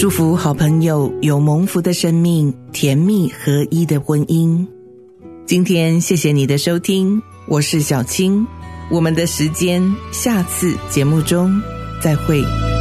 祝福好朋友有蒙福的生命，甜蜜合一的婚姻。今天谢谢你的收听，我是小青，我们的时间下次节目中再会。